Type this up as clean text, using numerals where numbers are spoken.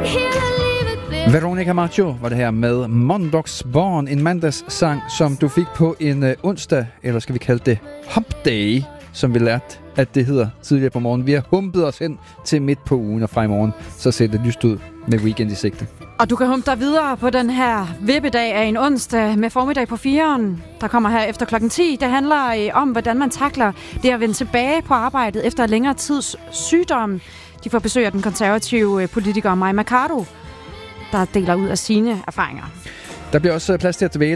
Veronica Maggio var det her med Måndagsbarn, en mandagssang, som du fik på en onsdag, eller skal vi kalde det hump day, som vi lærte, at det hedder tidligere på morgen. Vi har humpet os hen til midt på ugen, og fra i morgen, så ser det lyst ud med weekend i sigte. Og du kan humpe dig videre på den her vippedag af en onsdag med formiddag på 4'eren, der kommer her efter klokken 10. Det handler om, hvordan man takler det at vende tilbage på arbejdet efter længere tids sygdom. De får besøg af den konservative politiker Mai Mercado, der deler ud af sine erfaringer. Der bliver også plads til at dvæle